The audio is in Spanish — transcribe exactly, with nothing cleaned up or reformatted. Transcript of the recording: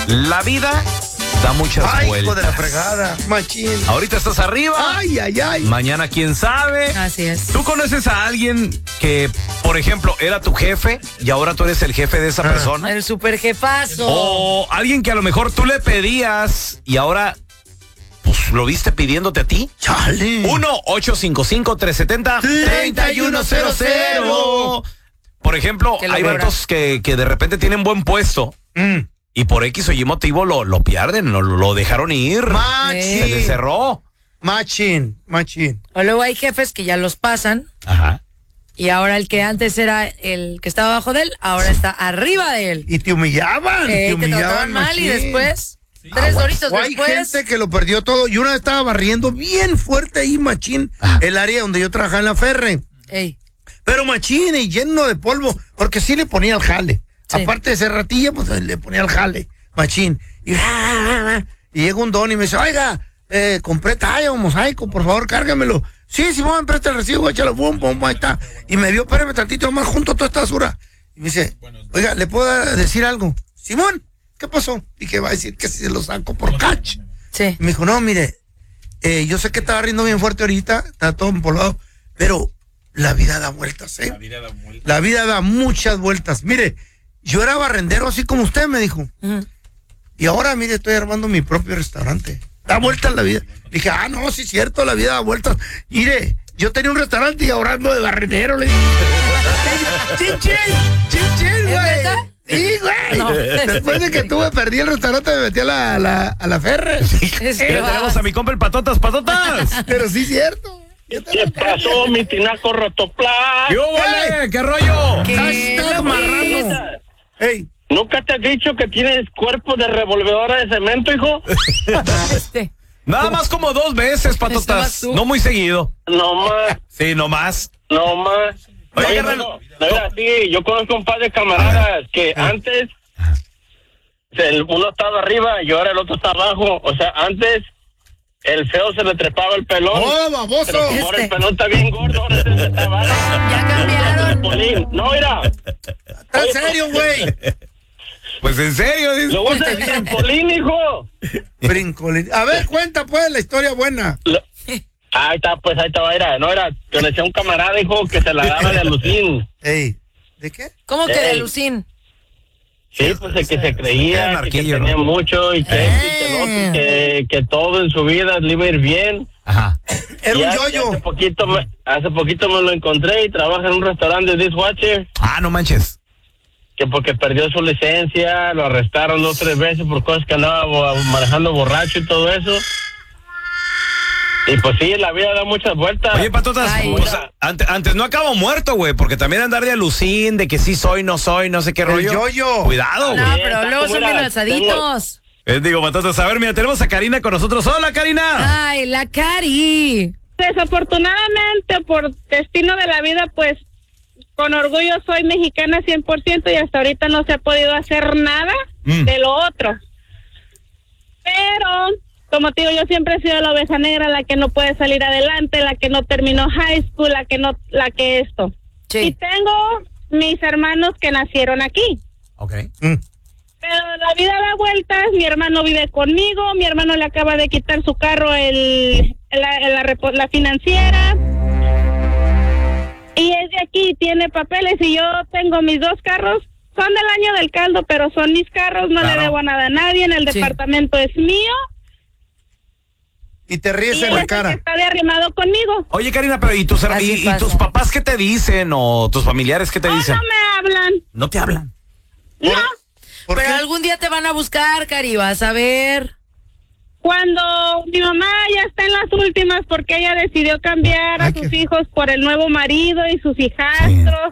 La vida da muchas ay, vueltas. hijo de la fregada, machín. Ahorita estás arriba. Ay, ay, ay. Mañana quién sabe. Así es. ¿Tú conoces a alguien que, por ejemplo, era tu jefe y ahora tú eres el jefe de esa Ah. persona? El super jefazo. O alguien que a lo mejor tú le pedías y ahora pues lo viste pidiéndote a ti. Chale. uno ocho cinco cinco, tres siete cero, tres uno cero cero. Por ejemplo, Que lo hay logra. vatos que, que de repente tienen buen puesto Mm. y por X o Y motivo lo, lo pierden, lo, lo dejaron ir. Machín. Se les cerró. Machín, machín. O luego hay jefes que ya los pasan Ajá. y ahora el que antes era el que estaba abajo de él, ahora está arriba de él. Y te humillaban, Eh, te te humillaban trataban mal machín. y después, tres doritos O hay después. gente que lo perdió todo. Y una vez estaba barriendo bien fuerte ahí, machín, Ajá. el área donde yo trabajaba en la Ferre. Ey, Pero machín y lleno de polvo, porque sí le ponía el jale. Sí. Aparte de ser ratilla, pues le ponía el jale, machín. Y, y llega un don y me dice, oiga, eh, compré talla o mosaico, por favor, cárgamelo. Sí, Simón, me presta el recibo, échalo, pum, pum, ahí está. Y me dio, espérame tantito más junto toda esta basura. Y me dice, oiga, ¿le puedo decir algo? Simón, ¿qué pasó? Y que va a decir que si se lo saco por catch. sí. Y me dijo, no, mire, eh, yo sé que estaba riendo bien fuerte ahorita, está todo empolvado, pero la vida da vueltas, ¿eh? La vida da vueltas. La vida da muchas vueltas. Mire, yo era barrendero así como usted, me dijo. Ujú. Y ahora, mire, estoy armando mi propio restaurante. Da vueltas la vida. Dije, ah, no, sí es cierto, la vida da vueltas. Mire, yo tenía un restaurante y ahora ando de barrendero, le dije. ¡Chin, chin! ¡Chin, chin, ¿Es güey! verdad? Sí, güey. No. Después de que tuve, perdí el restaurante, me metí a la, a la, a la Ferre. Es que Ya vas. tenemos a mi compa el Patotas, Patotas. Pero sí es cierto. ¿Qué pasó, mi tinaco rotoplas? ¿Qué hubo, vale? ¿Qué rollo? ¿Qué? Hashtag marrano. Ey, ¿Nunca te has dicho que tienes cuerpo de revolvedora de cemento, hijo? Este. Nada más como dos veces, Estabas Patotas. tú. No muy seguido. No más, Sí, no más. no más. Oye, Oye, carnal, no, no era así. Yo conozco un par de camaradas que antes el uno estaba arriba y ahora el otro está abajo. O sea, antes el feo se le trepaba el pelón. ¡oh, baboso! Pero como ahora el Este. pelón está bien gordo, ahora se está abajo. Ya cambiaron. Polín. No, mira. ¿Está en serio, güey? Pues en serio, dice. Lo voy a decir en Polín, hijo. Brincolín. A ver, cuenta, pues, la historia buena. Lo- Ahí está, pues ahí estaba, era, no era, que le decía un camarada, hijo, que se la daba de alucín. Ey, ¿de qué? ¿Cómo que de Ey. Lucín? Sí, pues el que se Era creía, que, que narquillo, tenía ¿no? mucho y que, esto y que, lo otro, y que, que todo en su vida le iba a ir bien. Ajá. Era Y un hace- yoyo. Hace poquito, me, hace poquito me lo encontré y trabaja en un restaurante de dishwasher, Ah, no manches. que porque perdió su licencia, lo arrestaron dos o tres veces por cosas que andaba bo- manejando borracho y todo eso. Y pues sí, la vida da muchas vueltas. Oye, Patotas, Ay. pues, antes, antes no acabo muerto, güey, porque también andar de alucín, de que sí soy, no soy, no sé qué El rollo. yoyo. Cuidado, No, güey. pero está luego como son era, bien alzaditos. Eh, digo, Patotas, a ver, mira, tenemos a Karina con nosotros. Hola, Karina. Ay, la Cari. Desafortunadamente, por destino de la vida, pues con orgullo soy mexicana cien por ciento y hasta ahorita no se ha podido hacer nada Mm. de lo otro. Pero, como te digo, yo siempre he sido la oveja negra, la que no puede salir adelante, la que no terminó high school, la que no, la que esto. Y Sí. tengo mis hermanos que nacieron aquí. Ok. Mm. Pero la vida da vueltas, mi hermano vive conmigo, mi hermano le acaba de quitar su carro el, la, la, repo- la financiera, y es de aquí, tiene papeles, y yo tengo mis dos carros, son del año del caldo, pero son mis carros, no Claro. le debo nada a nadie, en el Sí. departamento es mío, Y te ríes y en él la es el que cara. está de arrimado conmigo. Oye, Karina, pero ¿y tus, her- Así y, y pasa. tus papás qué te dicen? ¿O tus familiares qué te Oh, dicen? no me hablan, No te hablan. no. ¿Por Pero qué? algún día te van a buscar, Cari, vas a ver. Cuando mi mamá ya está en las últimas porque ella decidió cambiar a Ay, sus qué- hijos por el nuevo marido y sus hijastros.